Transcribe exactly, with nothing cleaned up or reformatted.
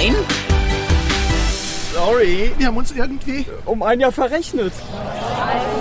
Nein? Sorry, wir haben uns irgendwie um ein Jahr verrechnet.